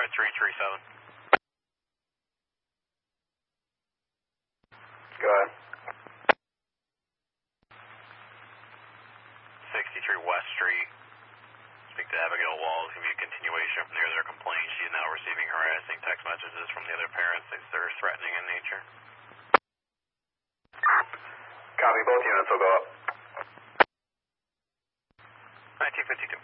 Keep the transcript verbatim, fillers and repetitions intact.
Try three three seven. Go ahead. sixty-three West Street. Speak to Abigail Walls. Give me a continuation from near their complaint. She is now receiving harassing text messages from the other parents. They're threatening in nature. Copy. Both units will go up. nineteen fifty-two.